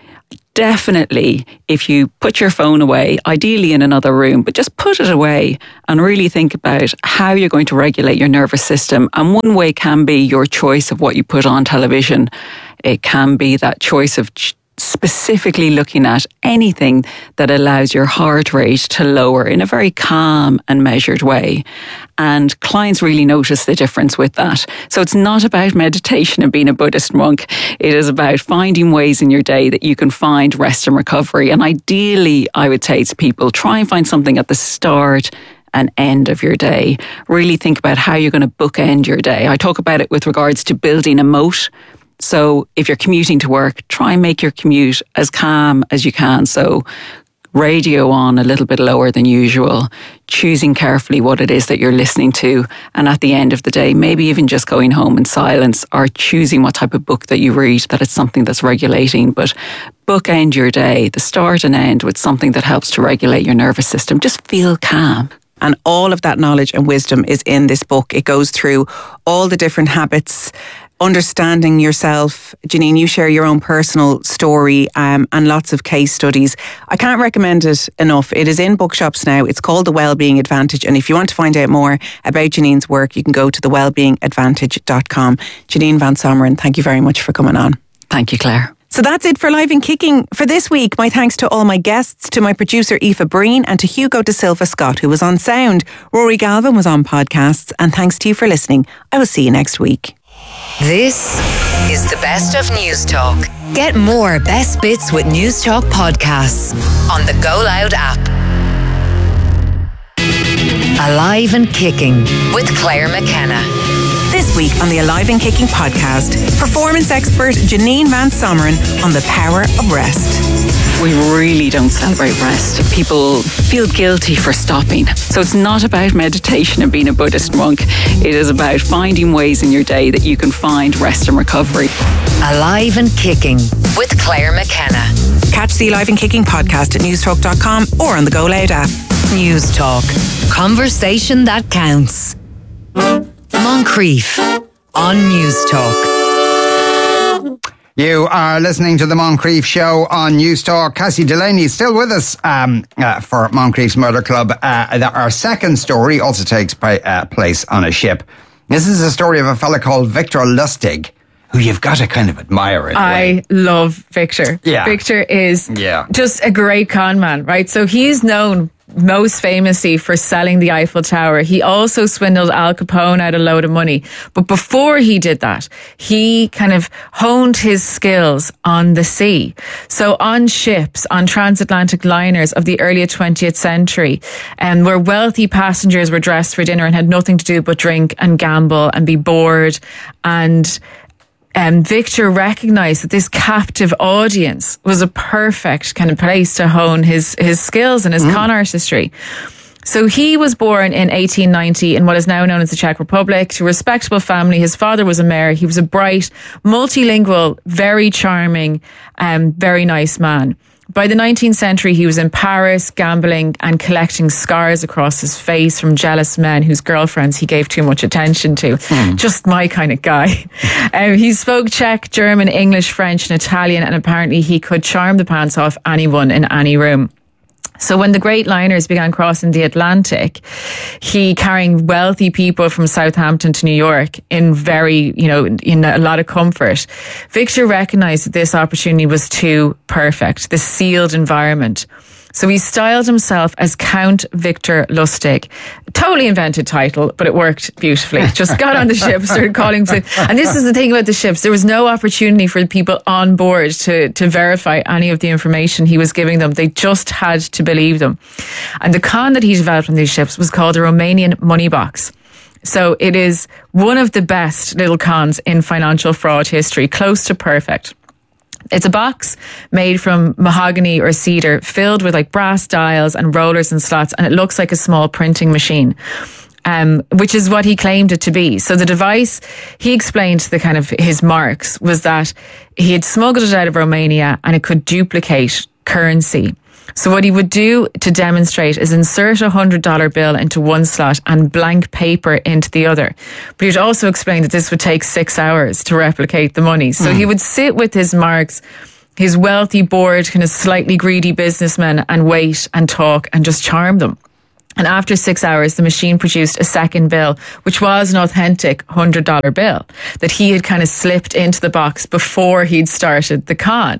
definitely if you put your phone away, ideally in another room, but just put it away and really think about how you're going to regulate your nervous system. And one way can be your choice of what you put on television. It can be that choice of ch- specifically looking at anything that allows your heart rate to lower in a very calm and measured way. And clients really notice the difference with that. So it's not about meditation and being a Buddhist monk. It is about finding ways in your day that you can find rest and recovery. And ideally, I would say to people, try and find something at the start and end of your day. Really think about how you're going to bookend your day. I talk about it with regards to building a moat. So if you're commuting to work, try and make your commute as calm as you can. So radio on a little bit lower than usual, choosing carefully what it is that you're listening to. And at the end of the day, maybe even just going home in silence or choosing what type of book that you read, that it's something that's regulating. But bookend your day, the start and end, with something that helps to regulate your nervous system. Just feel calm. And all of that knowledge and wisdom is in this book. It goes through all the different habits, understanding yourself. Janine, you share your own personal story um, and lots of case studies. I can't recommend it enough. It is in bookshops now. It's called The Wellbeing Advantage. And if you want to find out more about Janine's work, you can go to the wellbeing advantage dot com. Janine Van Someren, thank you very much for coming on. Thank you, Claire. So that's it for Live and Kicking for this week. My thanks to all my guests, to my producer Aoife Breen and to Hugo De Silva Scott, who was on sound. Rory Galvin was on podcasts. And thanks to you for listening. I will see you next week. This is the best of News Talk. Get more best bits with News Talk podcasts on the Go Loud app. Alive and Kicking with Claire McKenna. This week on the Alive and Kicking podcast, performance expert Janine Van Someren on the power of rest. We really don't celebrate rest. People feel guilty for stopping. So it's not about meditation and being a Buddhist monk. It is about finding ways in your day that you can find rest and recovery. Alive and Kicking with Claire McKenna. Catch the Alive and Kicking podcast at news talk dot com or on the Go Loud app. News Talk. Conversation that counts. Moncrief on News Talk. You are listening to the Moncrief Show on News Talk. Cassie Delaney is still with us um, uh, for Moncrief's Murder Club. Uh, our second story also takes uh, place on a ship. This is a story of a fella called Victor Lustig, who you've got to kind of admire in a I way. love Victor. Yeah. Victor is yeah. just a great con man, right? So he's known most famously for selling the Eiffel Tower. He also swindled Al Capone out a load of money. But before he did that, he kind of honed his skills on the sea. So on ships, on transatlantic liners of the early twentieth century, and um, where wealthy passengers were dressed for dinner and had nothing to do but drink and gamble and be bored, and Um, Victor recognised that this captive audience was a perfect kind of place to hone his, his skills and his mm. con artistry. So he was born in eighteen ninety in what is now known as the Czech Republic to a respectable family. His father was a mayor. He was a bright, multilingual, very charming, um, very nice man. By the nineteenth century, he was in Paris, gambling and collecting scars across his face from jealous men whose girlfriends he gave too much attention to. Mm. Just my kind of guy. um, he spoke Czech, German, English, French and Italian, and apparently he could charm the pants off anyone in any room. So when the great liners began crossing the Atlantic, he, carrying wealthy people from Southampton to New York in very, you know, in a lot of comfort, Victor recognized that this opportunity was too perfect, this sealed environment. So he styled himself as Count Victor Lustig. Totally invented title, but it worked beautifully. Just got on the ship, started calling. To, and this is the thing about the ships. There was no opportunity for the people on board to, to verify any of the information he was giving them. They just had to believe them. And the con that he developed on these ships was called a Romanian money box. So it is one of the best little cons in financial fraud history, close to perfect. It's a box made from mahogany or cedar filled with like brass dials and rollers and slots, and it looks like a small printing machine. Um, which is what he claimed it to be. So the device, he explained the kind of his marks was that he had smuggled it out of Romania and it could duplicate currency. So what he would do to demonstrate is insert a one hundred dollar bill into one slot and blank paper into the other. But he would also explain that this would take six hours to replicate the money. So mm. he would sit with his marks, his wealthy, bored, kind of slightly greedy businessmen, and wait and talk and just charm them. And after six hours, the machine produced a second bill, which was an authentic one hundred dollar bill that he had kind of slipped into the box before he'd started the con.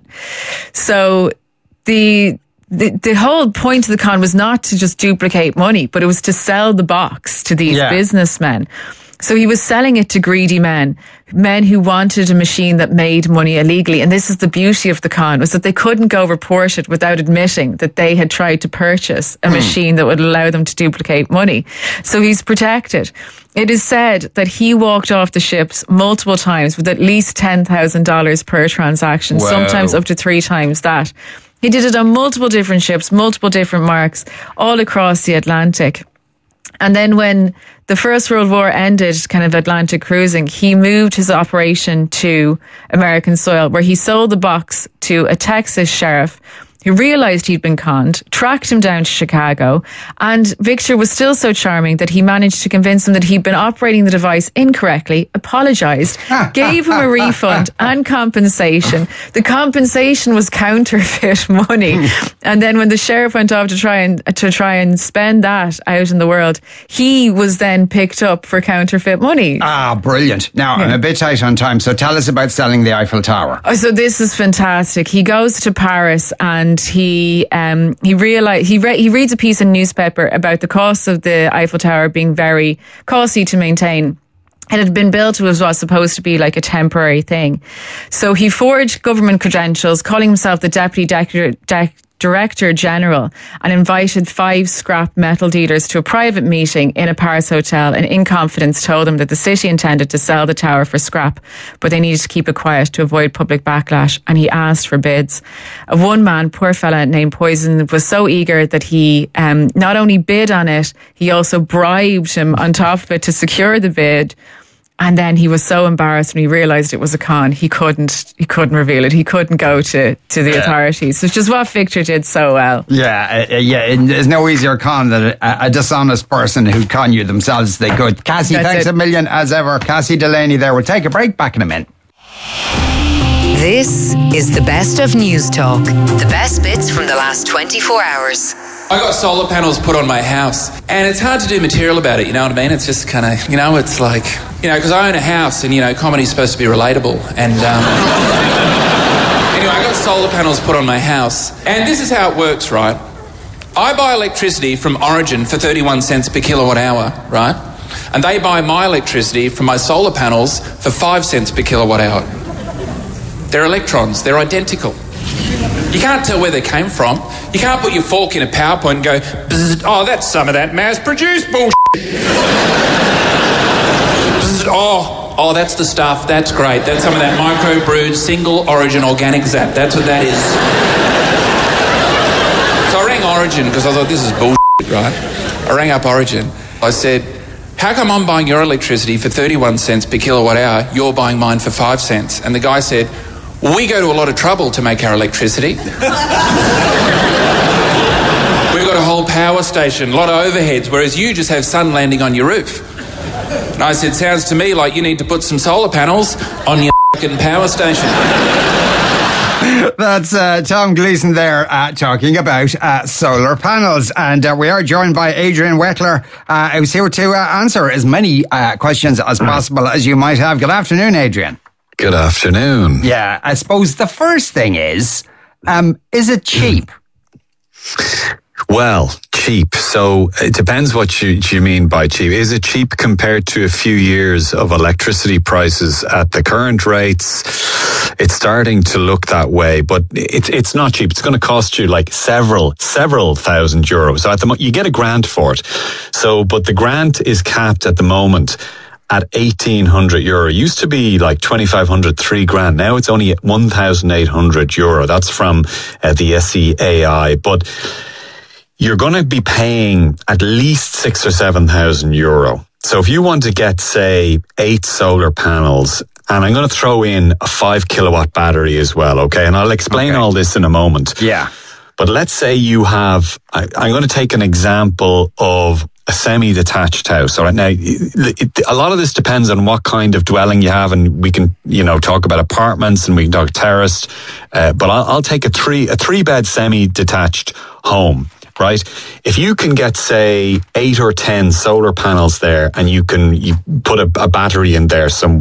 So the, the, the whole point of the con was not to just duplicate money, but it was to sell the box to these yeah. businessmen. So he was selling it to greedy men, men who wanted a machine that made money illegally. And this is the beauty of the con, was that they couldn't go report it without admitting that they had tried to purchase a mm. machine that would allow them to duplicate money. So he's protected. It is said that he walked off the ships multiple times with at least ten thousand dollars per transaction, wow. sometimes up to three times that. He did it on multiple different ships, multiple different marks, all across the Atlantic. And then when the First World War ended, kind of Atlantic cruising, he moved his operation to American soil, where he sold the box to a Texas sheriff who realised he'd been conned, tracked him down to Chicago, and Victor was still so charming that he managed to convince him that he'd been operating the device incorrectly, apologised, gave him a refund and compensation. The compensation was counterfeit money. And then when the sheriff went off to try and to try and spend that out in the world, he was then picked up for counterfeit money. Ah, brilliant. Now, yeah. I'm a bit tight on time, so tell us about selling the Eiffel Tower. Oh, so this is fantastic. He goes to Paris and And he um, he realize he re- he reads a piece in a newspaper about the costs of the Eiffel Tower being very costly to maintain. It had been built, it was, was supposed to be like a temporary thing. So he forged government credentials, calling himself the Deputy Director, De- Director General, and invited five scrap metal dealers to a private meeting in a Paris hotel, and in confidence told them that the city intended to sell the tower for scrap, but they needed to keep it quiet to avoid public backlash, and he asked for bids. Uh, one man, poor fella named Poison, was so eager that he um, not only bid on it, he also bribed him on top of it to secure the bid. And then he was so embarrassed when he realised it was a con, he couldn't he couldn't reveal it. He couldn't go to, to the yeah. authorities, which is what Victor did so well. Yeah, uh, yeah. There's no easier con than a, a dishonest person who con you themselves they could. Cassie, That's thanks it. a million as ever. Cassie Delaney there. We'll take a break, back in a minute. This is the best of News Talk. The best bits from the last twenty-four hours. I got solar panels put on my house, and it's hard to do material about it, you know what I mean? It's just kind of, you know, it's like, you know, because I own a house, and, you know, comedy's supposed to be relatable, and, um... anyway, I got solar panels put on my house, and this is how it works, right? I buy electricity from Origin for thirty-one cents per kilowatt hour, right? And they buy my electricity from my solar panels for five cents per kilowatt hour. They're electrons, they're identical. You can't tell where they came from. You can't put your fork in a PowerPoint and go, oh, that's some of that mass-produced bullshit. oh, oh, that's the stuff. That's great. That's some of that micro-brewed, single-origin organic zap. That's what that is. So I rang Origin because I thought, this is bullshit, right? I rang up Origin. I said, how come I'm buying your electricity for thirty-one cents per kilowatt hour, you're buying mine for five cents? And the guy said, well, we go to a lot of trouble to make our electricity. We've got a whole power station, a lot of overheads, whereas you just have sun landing on your roof. And I said, sounds to me like you need to put some solar panels on your fucking power station. That's uh, Tom Gleeson there uh, talking about uh, solar panels. And uh, we are joined by Adrian Weckler, uh, who's here to uh, answer as many uh, questions as possible as you might have. Good afternoon, Adrian. Good afternoon. Yeah, I suppose the first thing is, um, is it cheap? Well, cheap. So it depends what you, you mean by cheap. Is it cheap compared to a few years of electricity prices at the current rates? it's starting to look that way, but it's it's not cheap. It's going to cost you like several several thousand euros. So at the mo- you get a grant for it. So, but the grant is capped at the moment at eighteen hundred euro. It used to be like twenty-five hundred, three grand. Now it's only one thousand eight hundred euro. That's from uh, the S E A I. But you're going to be paying at least six or seven thousand euro. So if you want to get, say, eight solar panels, and I'm going to throw in a five kilowatt battery as well, okay? And I'll explain okay. all this in a moment. Yeah. But let's say you have, I, I'm going to take an example of a semi-detached house. All right. Now, it, it, a lot of this depends on what kind of dwelling you have, and we can, you know, talk about apartments and we can talk terraced. Uh, but I'll, I'll take a three, a three-bed semi-detached home. Right? If you can get, say, eight or ten solar panels there, and you can you put a, a battery in there somewhere,